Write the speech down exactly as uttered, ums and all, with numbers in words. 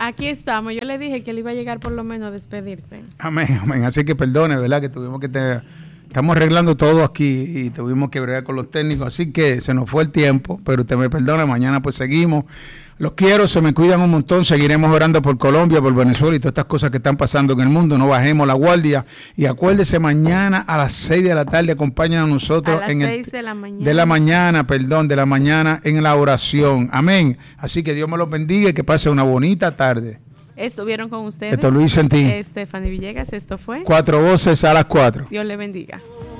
Aquí estamos. Yo le dije que él iba a llegar por lo menos a despedirse. Amén, amén. Así que perdone, ¿verdad? Que tuvimos que te... Estamos arreglando todo aquí y tuvimos que bregar con los técnicos, así que se nos fue el tiempo, pero usted me perdona, mañana pues seguimos. Los quiero, se me cuidan un montón, seguiremos orando por Colombia, por Venezuela y todas estas cosas que están pasando en el mundo, no bajemos la guardia y acuérdese mañana a las seis de la tarde, acompáñanos a nosotros a las en seis el, de la mañana. de la mañana, perdón, de la mañana en la oración, amén. Así que Dios me los bendiga y que pase una bonita tarde. Estuvieron con ustedes. Esto Luis Sentín. Stephanie Villegas, esto fue Cuatro Voces a las cuatro. Dios le bendiga.